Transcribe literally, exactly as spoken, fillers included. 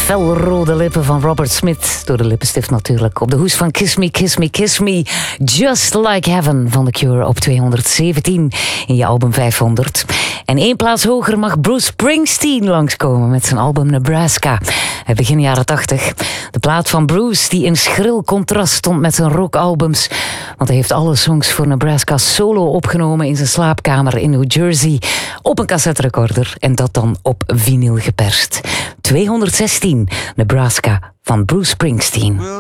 felrode lippen van Robert Smith. Door de lippenstift natuurlijk. Op de hoes van Kiss Me, Kiss Me, Kiss Me. Just Like Heaven van The Cure op tweehonderdzeventien in je album vijfhonderd. En één plaats hoger mag Bruce Springsteen langskomen met zijn album Nebraska. Begin jaren tachtig. De plaat van Bruce die in schril contrast stond met zijn rockalbums. Want hij heeft alle songs voor Nebraska solo opgenomen in zijn slaapkamer in New Jersey. Op een cassetterecorder en dat dan op vinyl geperst. tweehonderdzestien, Nebraska van Bruce Springsteen.